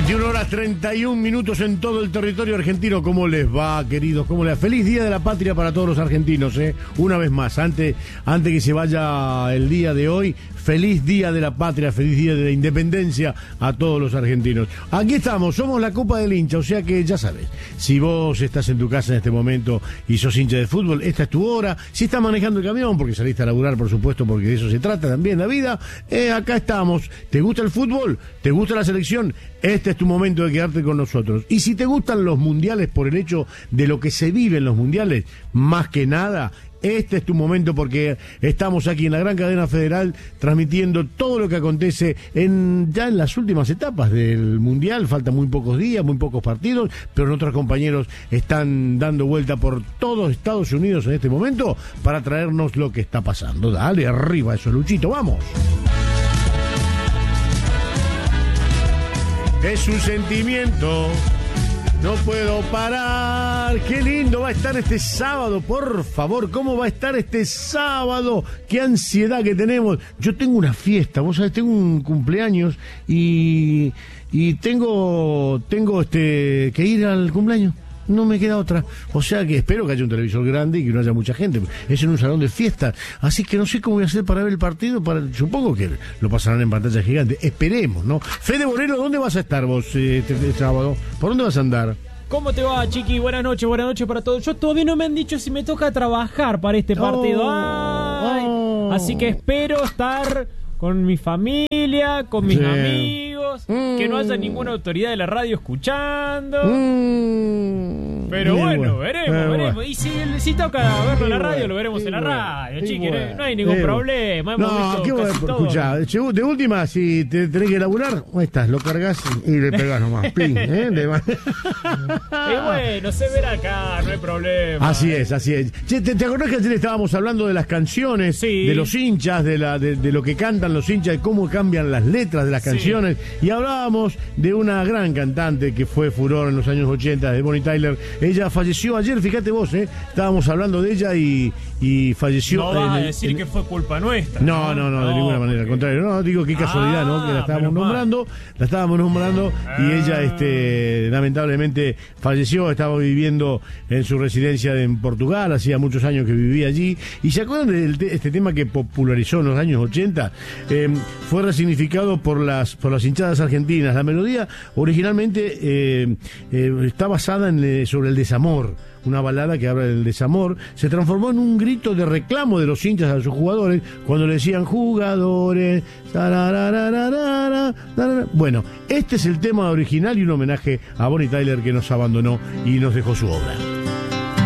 21:31 en todo el territorio argentino. ¿Cómo les va, queridos? ¿Cómo les va? Feliz Día de la Patria para todos los argentinos, una vez más, antes que se vaya el día de hoy. Feliz Día de la Patria, feliz Día de la Independencia a todos los argentinos. Aquí estamos, somos la Copa del Hincha, o sea que ya sabes, si vos estás en tu casa en este momento y sos hincha de fútbol, esta es tu hora. Si estás manejando el camión, porque saliste a laburar, por supuesto, porque de eso se trata también la vida, acá estamos. ¿Te gusta el fútbol? ¿Te gusta la selección? Este es tu momento de quedarte con nosotros. Y si te gustan los mundiales por el hecho de lo que se vive en los mundiales, más que nada, este es tu momento, porque estamos aquí en la gran cadena federal transmitiendo todo lo que acontece ya en las últimas etapas del Mundial. Faltan muy pocos días, muy pocos partidos, pero nuestros compañeros están dando vuelta por todo Estados Unidos en este momento para traernos lo que está pasando. Dale, arriba eso, Luchito, vamos. Es un sentimiento, no puedo parar. Qué lindo va a estar este sábado, por favor. ¿Cómo va a estar este sábado? Qué ansiedad que tenemos. Yo tengo una fiesta, vos sabés, tengo un cumpleaños y tengo que ir al cumpleaños. No me queda otra. O sea que espero que haya un televisor grande y que no haya mucha gente. Es en un salón de fiesta. Así que no sé cómo voy a hacer para ver el partido. Supongo que lo pasarán en pantalla gigante. Esperemos, ¿no? Fede Borelo, ¿dónde vas a estar vos este sábado? ¿Por dónde vas a andar? ¿Cómo te va, Chiqui? Buenas noches para todos. Yo todavía no me han dicho si me toca trabajar para este partido. Así que espero estar con mi familia, con mis amigos, que no haya ninguna autoridad de la radio escuchando. Pero bueno, veremos. Y si toca verlo en la radio, lo veremos en la radio, chiqui. No hay ningún problema. Escuchá, de última, si te tenés que laburar, ahí estás, lo cargas y le pegás nomás. Ping, y bueno, se verá acá, no hay problema. Así es. Che, ¿te acordás que ayer estábamos hablando de las canciones, de los hinchas, de lo que cantan los hinchas, de cómo cambian las letras de las canciones? Y hablábamos de una gran cantante que fue furor en los años 80, de Bonnie Tyler. Ella falleció ayer, fíjate vos, estábamos hablando de ella y falleció. No vas a decir que fue culpa nuestra. No, de ninguna manera, al contrario. No, digo qué casualidad, ¿no? Que la estábamos nombrando y ella lamentablemente falleció. Estaba viviendo en su residencia en Portugal, hacía muchos años que vivía allí. ¿Y se acuerdan de este tema que popularizó en los años 80? Fue resignificado por las hinchadas argentinas. La melodía originalmente está basada sobre el desamor, una balada que habla del desamor. Se transformó en un grito de reclamo de los hinchas a sus jugadores cuando le decían jugadores. Bueno, este es el tema original y un homenaje a Bonnie Tyler, que nos abandonó y nos dejó su obra.